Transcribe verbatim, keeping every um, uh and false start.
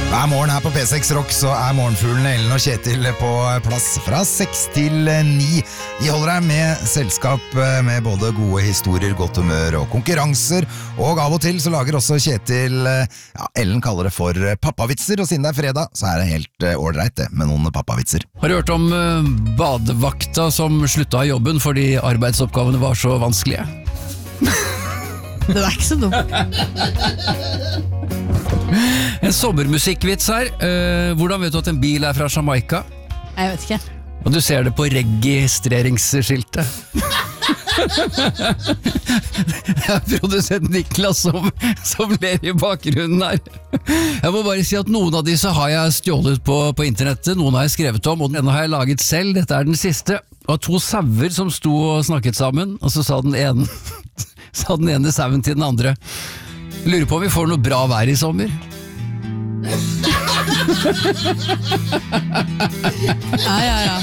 Hver morgen her på P seks Rock så er morgenfuglene Ellen og Kjetil på plass fra seks til ni. De holder deg med selskap med både gode historier, godt humør og konkurranser. Og av og til så lager også Kjetil, ja, Ellen kaller det for pappavitser, og siden det er fredag så er det helt ordreit det med noen pappavitser. Har du hørt om uh, badevakta som slutta i jobben fordi arbeidsoppgavene var så vanskelige? Det var ikke så dumt. En sommermusikkvits her. Uh, hvordan vet du at en bil er fra Jamaica? Jeg vet ikke. Og du ser det på registreringsskiltet. Det er produsent Niklas som, som ler i bakgrunnen her. Jeg må bare si at noen av disse har jeg stjålet på, på internettet, noen har jeg skrevet om, og denne har jeg laget selv. Dette er den siste. Det var to sauer som sto og snakket sammen, og så sa den ene, sa den ene sauen til den andre: lurer på om vi får noe bra vær i sommer. Ja, ja, ja.